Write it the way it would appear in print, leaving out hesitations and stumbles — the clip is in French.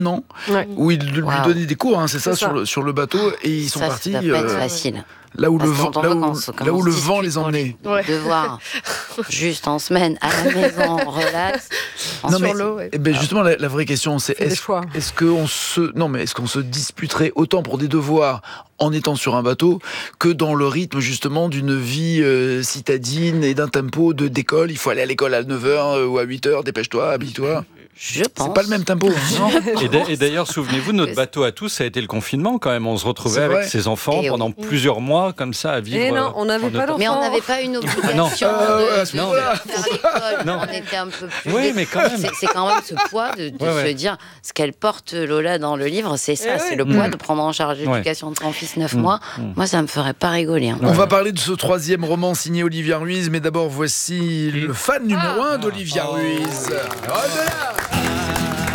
non, Ouais. où il lui Waouh. donnait des cours, hein, c'est ça, C'est ça. sur le bateau, et ils sont Ça partis doit pas être facile. là où le Parce vent, qu'en vacances, comme là on où se le dispute vent les pour emmenait. Ouais. Devoir juste en semaine à la maison, relax. Non, mais, Sur l'eau, ouais. eh ben, justement, la vraie question, c'est C'est des choix. est-ce qu'on se disputerait autant pour des devoirs en étant sur un bateau que dans le rythme justement d'une vie citadine et d'un tempo d'école. Il faut aller à l'école à 9h ou à 8h, dépêche-toi, habille-toi. Je pense. C'est pas le même tempo. Non. Et d'ailleurs, souvenez-vous, notre bateau à tous, ça a été le confinement quand même. On se retrouvait C'est avec vrai. ses enfants Et pendant oui. plusieurs mois comme ça à vivre. Et non, on n'avait en pas auto- d'enfants. Mais on n'avait pas une obligation non. de à ce faire moment-là. l'école. Non. On était un peu plus... Oui, mais quand même. C'est quand même ce poids de Ouais, se dire, ce qu'elle porte Lola dans le livre, c'est ça, Eh c'est oui. le poids de prendre en charge l'éducation de son fils 9 mois. Moi, ça me ferait pas rigoler. Hein. On va parler de ce troisième roman signé Olivia Ruiz, mais d'abord voici le fan numéro 1 d'Olivia Ruiz. Au-delà.